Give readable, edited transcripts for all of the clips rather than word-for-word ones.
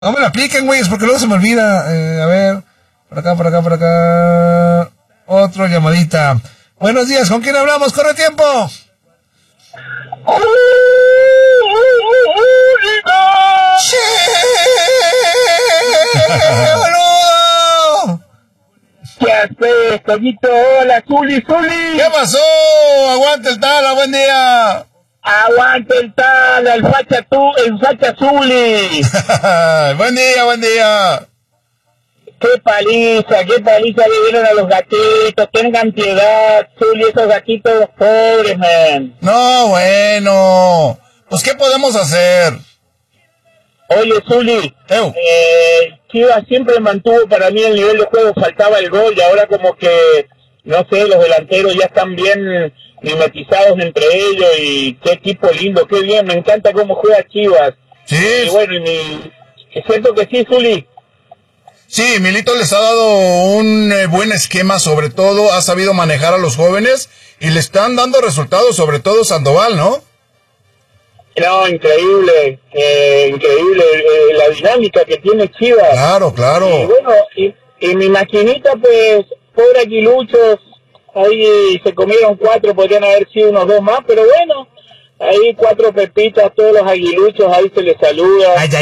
No me la apliquen, güey, es porque luego se me olvida. A ver, por acá. Otra llamadita. Buenos días, ¿con quién hablamos? ¡Corre tiempo! ¡Boludo! ¿Qué haces, Toñito? Hola, Zuli. ¿Qué pasó? Aguante el tala, buen día. Aguante el tal, el facha Zuli. Buen día. Qué paliza le dieron a los gatitos. Tengan piedad, Zuli, esos gatitos pobres, man. No, bueno. Pues, ¿qué podemos hacer? Oye, Zuli, Chivas siempre mantuvo para mí el nivel de juego, faltaba el gol y ahora como que, no sé, los delanteros ya están bien mimetizados entre ellos y qué equipo lindo, qué bien, me encanta cómo juega Chivas. Sí. Y bueno, es cierto que sí, Zuli. Sí, Milito les ha dado un buen esquema, sobre todo ha sabido manejar a los jóvenes y le están dando resultados, sobre todo Sandoval, ¿no? No, increíble la dinámica que tiene Chivas. Claro. Y bueno, y mi maquinita, pues, pobre Aguiluchos, ahí se comieron 4, podrían haber sido unos 2 más, pero bueno, ahí 4 pepitas, todos los aguiluchos, ahí se les saluda. Ay.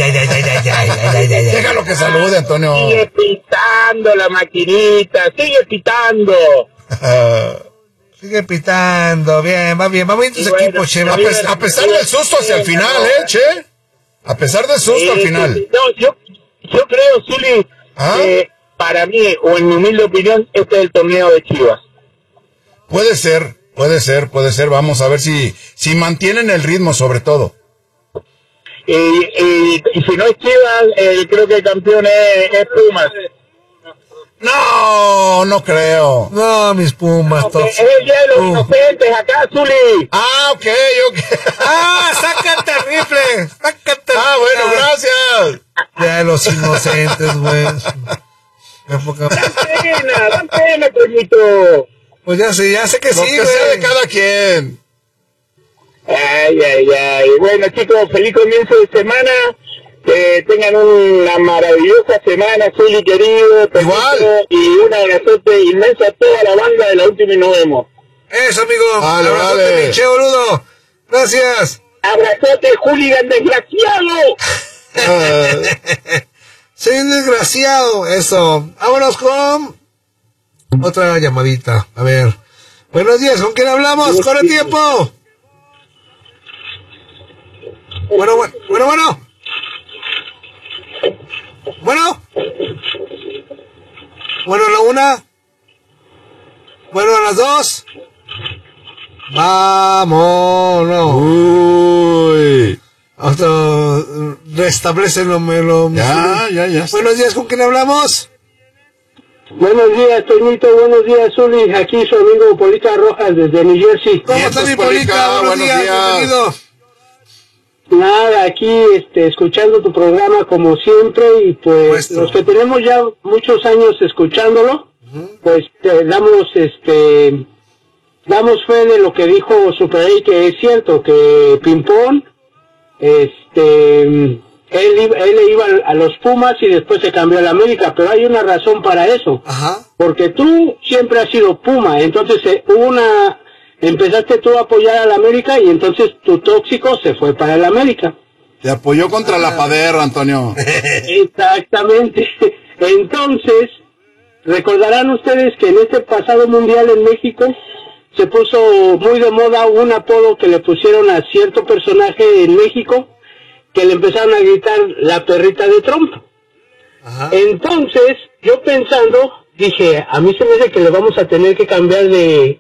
Déjalo que salude, Antonio. Sigue pitando la maquinita, sigue pitando. Sigue pitando, bien, va bien tus bueno, equipos, Che. A pesar del susto hacia el final, Che. A pesar del susto al final. No, yo creo, Zuli, que para mí, o en mi humilde opinión, este es el torneo de Chivas. Puede ser. Vamos a ver si mantienen el ritmo, sobre todo. Y si no es Chivas, creo que el campeón es Pumas. No creo. No, mis Pumas. Okay, es el día de los inocentes acá, Zuli. Ok. Sácate el rifle. Bueno, gracias. Ya de los inocentes, güey. Dan pena, Toñito. Pues ya sé que sí, güey. Sea de cada quien. Ay. Bueno, chicos, feliz comienzo de semana. Que tengan una maravillosa semana, Zuli querido. Igual. Y un abrazote inmenso a toda la banda de La Última y nos vemos. Eso, amigo. Vale. Pinche boludo. Gracias. Abrazote, hooligan desgraciado. Soy un desgraciado. Eso. Vámonos con otra llamadita. A ver. Buenos días, ¿con quién hablamos? ¡Corre tiempo! Bueno. Bueno, la una. Bueno, a las 2. Vámonos. Uy. Hasta restablecelo. Ya. Buenos días, ¿con quién hablamos? Buenos días, Toñito. Buenos días, Zuli. Aquí su amigo Polita Rojas desde New Jersey. ¿Cómo está mi Polita? Buenos días. Bienvenido. Nada, aquí escuchando tu programa como siempre y pues los que tenemos ya muchos años escuchándolo, pues damos fe de lo que dijo Super 8, que es cierto que Pimpón, él iba a los Pumas y después se cambió a la América, pero hay una razón para eso. Ajá. Porque tú siempre has sido Puma, entonces empezaste tú a apoyar a la América y entonces tu tóxico se fue para la América. Te apoyó contra la Padera, Antonio. Exactamente. Entonces, recordarán ustedes que en este pasado mundial en México se puso muy de moda un apodo que le pusieron a cierto personaje en México, que le empezaron a gritar la perrita de Trump. Ajá. Entonces, yo pensando, dije, a mí se me hace que le vamos a tener que cambiar de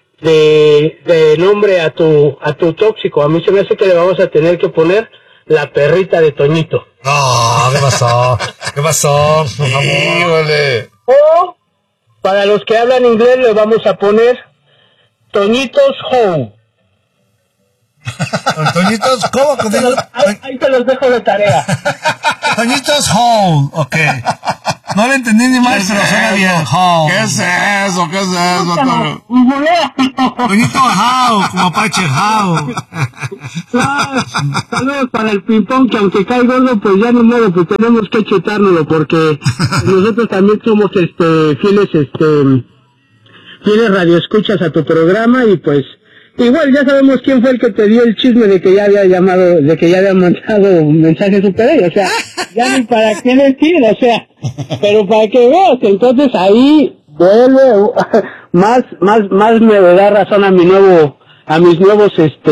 nombre a tu tóxico. A mí se me hace que le vamos a tener que poner la perrita de Toñito. No, ¿qué pasó? Por favor. O para los que hablan inglés le vamos a poner Toñitos Home. Toñitos, ¿cómo? Ahí te los dejo de tarea. Toñitos Home, ok. No le entendí ni mal, pero suena bien. How. ¿Qué es eso? ¿Qué es eso, Toño? Toñito, how, como Apache, how. Saludos para el ping-pong, que aunque cae gordo, pues ya no modo, pues tenemos que chutárnoslo, porque nosotros también somos fieles radioescuchas a tu programa, y pues igual ya sabemos quién fue el que te dio el chisme de que ya había mandado un mensaje super, o sea, ya ni para qué decir, o sea, pero para que veas, entonces ahí vuelve más me da razón a mis nuevos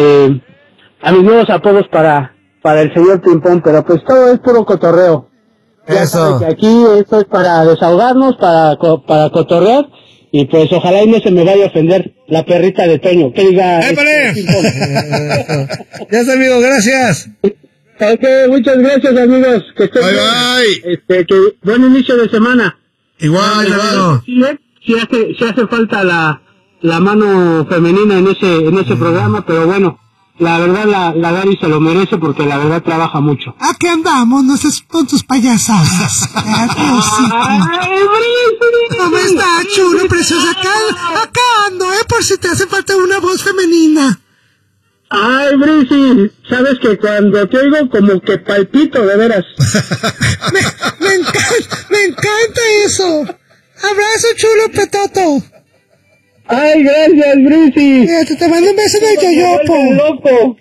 apodos para el señor Pimpón, pero pues todo es puro cotorreo. Ya sabes que aquí esto es para desahogarnos, para cotorrear, y pues ojalá y no se me vaya a ofender la perrita de Toño, que diga Pimpón. Ya está, amigo, gracias. Ok, muchas gracias, amigos, que estén bien. Que buen inicio de semana. Igual, amigo. Sí hace falta la mano femenina en ese programa, pero bueno, la verdad la Gaby se lo merece, porque la verdad trabaja mucho. Aquí andamos, no seas con tus payasadas. ¿Cómo está, chulo, preciosa? Acá ando, por si te hace falta una voz femenina. Ay, Brisi, sabes que cuando te oigo como que palpito, de veras. Me encanta eso. Abrazo, chulo, petoto. Ay, gracias, Brisi. Te mando un beso de yoyopo. Loco.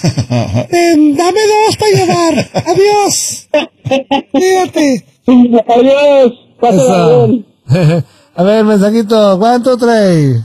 Dame 2 para llevar. Adiós. Cuídate. Adiós. Pásala bien. A ver, mensajito. 1, 2, 3.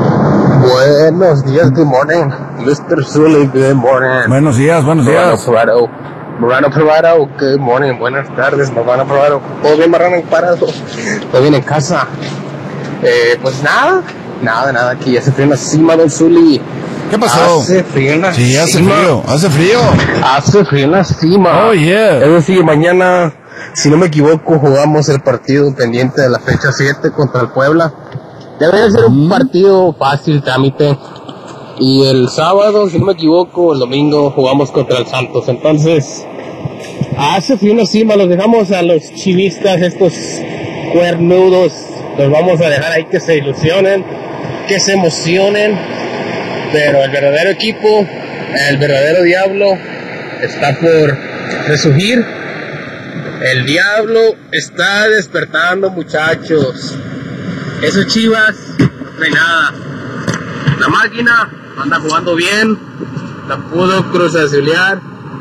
Buenos días, good morning. Mr. Zully, good morning. Buenos días. Marrano Privado, good morning. Buenas tardes, Marrano Privado. ¿Todo bien, Marrano Parado? ¿Todo bien en casa? Pues nada, aquí ya se frío en la cima, don Zully. ¿Qué pasó? Hace frío en la Sí, cima. hace frío. Hace frío en la cima. Oh, yeah. Es decir, mañana, si no me equivoco, jugamos el partido pendiente de la fecha 7 contra el Puebla. Debe ser un partido fácil, trámite. Y el sábado, si no me equivoco, el domingo jugamos contra el Santos. Entonces, hace frío en la cima. Los dejamos a los chivistas, estos cuernudos. Los vamos a dejar ahí que se ilusionen, que se emocionen. Pero el verdadero equipo, el verdadero diablo, está por resurgir. El diablo está despertando, muchachos. Esos Chivas, no hay nada. La máquina anda jugando bien, la pudo cruzazulear.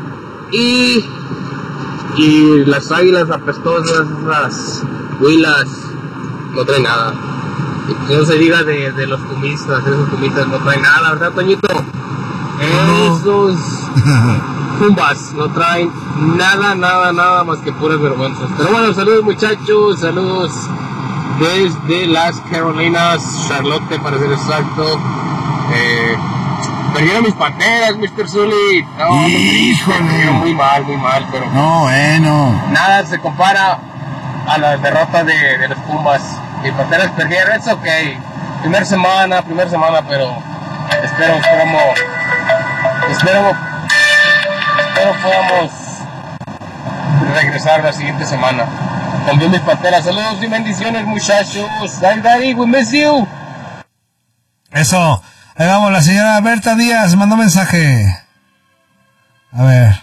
Y las águilas apestosas, las huilas, no traen nada. Y pues no se diga de los pumistas, esos pumistas no traen nada, ¿verdad, Toñito? Esos pumbas no traen nada más que puras vergüenzas. Pero bueno, saludos, muchachos, saludos desde las Carolinas, Charlotte para ser exacto. Perdieron mis Panteras, Mr. Zully. No, Híjole. Muy mal, pero No, bueno. nada se compara a las derrotas de los Pumas. Mis Panteras perdieron, es ok. Primera semana, pero espero podamos regresar la siguiente semana. También mis Panteras. Saludos y bendiciones, muchachos. Daddy, we miss you. Eso. Ahí vamos, la señora Berta Díaz mandó mensaje. A ver.